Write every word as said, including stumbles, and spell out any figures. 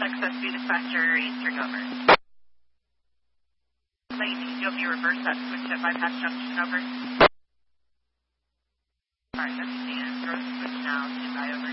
Access to dispatcher, Eastern over. Lane, can you help me reverse that switch at bypass junction over? Alright, that's the end. Throw the switch now, stand by over.